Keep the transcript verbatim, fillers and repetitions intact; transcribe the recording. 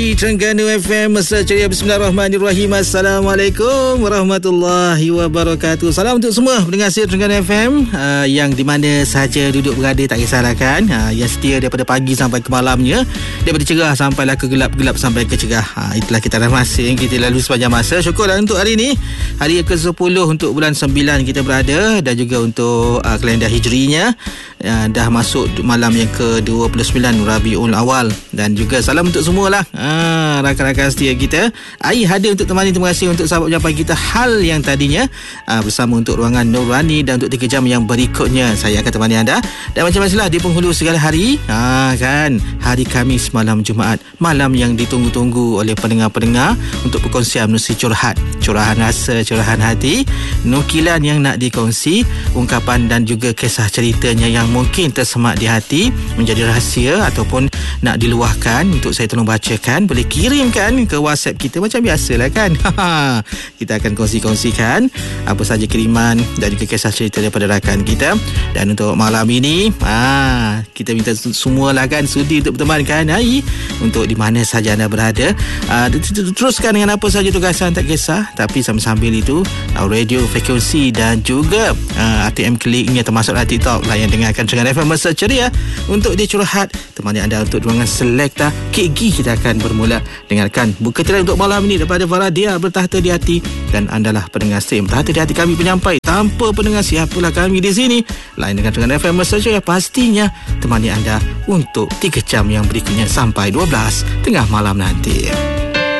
Terengganu F M, Mesra Ceria. Bismillahirrahmanirrahim. Assalamualaikum warahmatullahi wabarakatuh. Salam untuk semua pendengar setia Terengganu F M, uh, yang di mana sahaja duduk berada, tak kisahlah kan, uh, yang setia daripada pagi sampai ke malamnya, daripada cerah sampailah ke gelap-gelap sampai ke cerah. uh, Itulah kita dah masa yang kita lalui sepanjang masa. Syukurlah untuk hari ini, hari ke sepuluh untuk bulan sembilan kita berada, dan juga untuk uh, kalender hijrinya uh, dah masuk malam yang ke dua puluh sembilan Rabiul Awal. Dan juga salam untuk semualah Ah, rakan-rakan setia kita. Ai hadir untuk temani. Terima kasih untuk sahabat penyampaian kita hal yang tadinya ah, bersama untuk ruangan Nurani, dan untuk tiga jam yang berikutnya saya akan temani anda. Dan macam biasalah di penghulu segala hari, ah, kan, hari Khamis malam Jumaat, malam yang ditunggu-tunggu oleh pendengar-pendengar untuk perkongsian menerusi curhat, curahan rasa, curahan hati, nukilan yang nak dikongsi, ungkapan dan juga kisah ceritanya yang mungkin tersemak di hati, menjadi rahsia ataupun nak diluahkan untuk saya tolong bacakan. Boleh kirimkan ke WhatsApp kita macam biasalah kan. Kita akan kongsi-kongsikan apa saja kiriman dan juga kisah cerita daripada rakan kita. Dan untuk malam ini, ah, kita minta semualah kan sudi untuk berteman kan, hai, untuk di mana saja anda berada. Ah, teruskan dengan apa saja tugasan, tak kisah. Tapi sambil-sambil itu, radio, frekuensi dan juga ah, A T M kliknya, termasuklah TikTok lah yang dengarkan Terengganu F M Mesra Ceria untuk dicurhat. Temani anda untuk ruangan Selekta K G. Kita akan bermula dengarkan buka tirai untuk malam ini daripada Faradia, Bertahta di Hati. Dan andalah pendengar setia bertahta di hati kami penyampai. Tanpa pendengar, siapalah kami di sini. Lain dengan Terengganu F M Mesra Ceria, pastinya temani anda untuk tiga jam yang berikutnya sampai dua belas tengah malam nanti.